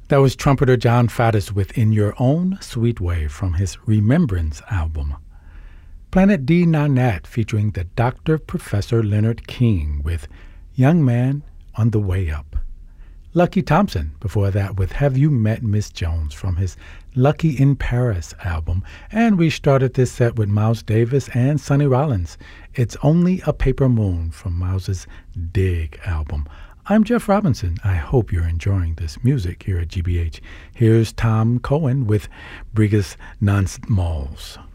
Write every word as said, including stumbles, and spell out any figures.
That was trumpeter John Faddis with In Your Own Sweet Way from his Remembrance album. Planet D Nanette featuring the Doctor Professor Leonard King with Young Man on the Way Up. Lucky Thompson before that with Have You Met Miss Jones from his Lucky in Paris album. And we started this set with Miles Davis and Sonny Rollins. It's Only a Paper Moon from Miles's Dig album. I'm Jeff Robinson. I hope you're enjoying this music here at G B H. Here's Tom Cohen with Brigas Non Mols.